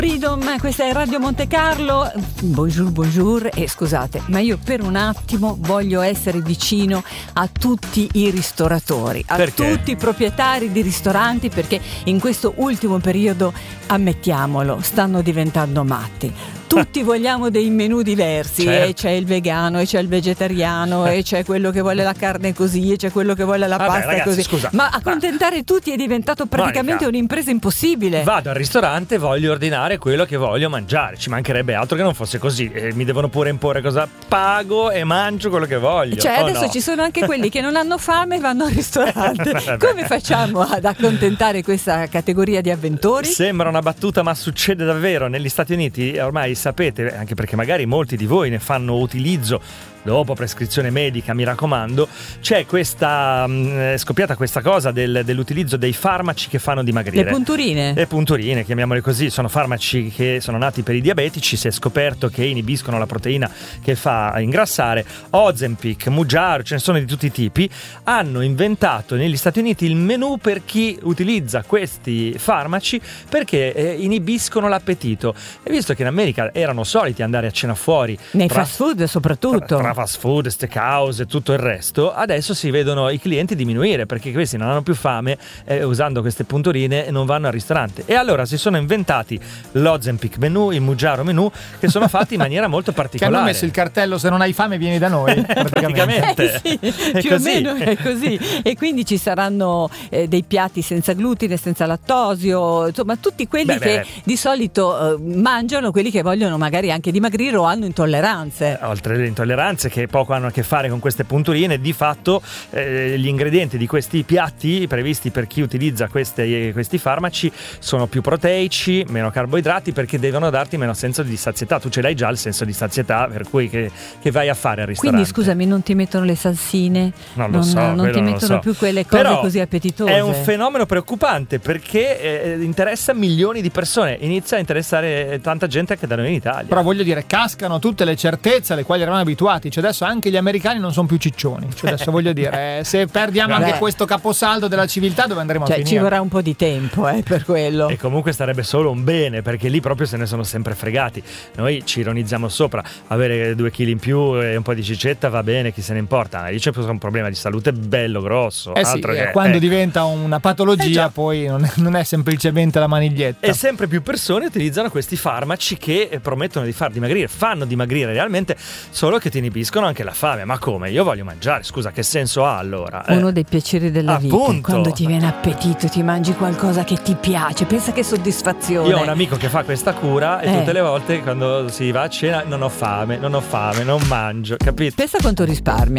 Freedom, questa è Radio Monte Carlo. Bonjour, e scusate, ma io per un attimo voglio essere vicino a tutti i ristoratori, a tutti i proprietari di ristoranti, perché in questo ultimo periodo, ammettiamolo, stanno diventando matti. Tutti vogliamo dei menù diversi, certo. E c'è il vegano, e c'è il vegetariano, e c'è quello che vuole la carne così, e c'è quello che vuole la pasta, ragazzi, così. Scusa, ma accontentare tutti è diventato praticamente un'impresa impossibile. Vado al ristorante, voglio ordinare quello che voglio mangiare, ci mancherebbe altro che non fosse così. Mi devono pure imporre cosa pago e mangio quello che voglio. Cioè adesso ci sono anche quelli che non hanno fame e vanno al ristorante. Come facciamo ad accontentare questa categoria di avventori? Sembra una battuta, ma succede davvero. Negli Stati Uniti ormai sapete, anche perché magari molti di voi ne fanno utilizzo dopo prescrizione medica, mi raccomando, c'è questa è scoppiata questa cosa dell'utilizzo dei farmaci che fanno dimagrire. Le punturine, chiamiamole così, sono farmaci che sono nati per i diabetici. Si è scoperto che inibiscono la proteina che fa ingrassare. Ozempic, Mounjaro, ce ne sono di tutti i tipi. Hanno inventato negli Stati Uniti il menù per chi utilizza questi farmaci, perché inibiscono l'appetito. E visto che in America erano soliti andare a cena fuori, nei fast food soprattutto, tra fast food, steakhouse e tutto il resto, adesso si vedono i clienti diminuire, perché questi non hanno più fame, usando queste punturine non vanno al ristorante. E allora si sono inventati l'Ozempic menù, il Mounjaro menù, che sono fatti in maniera molto particolare. Che hanno messo il cartello: se non hai fame vieni da noi, praticamente. Sì, più o meno è così. E quindi ci saranno dei piatti senza glutine, senza lattosio, insomma tutti quelli che di solito mangiano quelli che vogliono magari anche dimagrire o hanno intolleranze. Oltre alle intolleranze, che poco hanno a che fare con queste punturine, di fatto gli ingredienti di questi piatti previsti per chi utilizza questi farmaci sono più proteici, meno carboidrati, perché devono darti meno senso di sazietà. Tu ce l'hai già il senso di sazietà, per cui che vai a fare al ristorante. Quindi scusami, non ti mettono le salsine? Non ti mettono più quelle cose. Però così appetitose? È un fenomeno preoccupante, perché interessa milioni di persone, inizia a interessare tanta gente anche da noi in Italia. Però voglio dire, cascano tutte le certezze alle quali eravamo abituati. Cioè adesso anche gli americani non sono più ciccioni. Cioè adesso voglio dire, se perdiamo anche questo caposaldo della civiltà, dove andremo a finire? Ci vorrà un po' di tempo per quello. E comunque sarebbe solo un bene, perché lì proprio se ne sono sempre fregati. Noi ci ironizziamo sopra, avere 2 chili in più e un po' di cicetta va bene, chi se ne importa. Lì c'è un problema di salute bello grosso. Quando diventa una patologia, poi non è semplicemente la maniglietta. E sempre più persone utilizzano questi farmaci che promettono di far dimagrire, fanno dimagrire realmente, solo che ti inibiscono anche la fame. Ma come? Io voglio mangiare, scusa, che senso ha allora? Uno dei piaceri della vita, appunto, quando ti viene appetito, ti mangi qualcosa che ti piace, pensa che soddisfazione. Io ho un amico che fa questa cura e tutte le volte quando si va a cena non ho fame, non mangio, capito? Pensa quanto risparmia.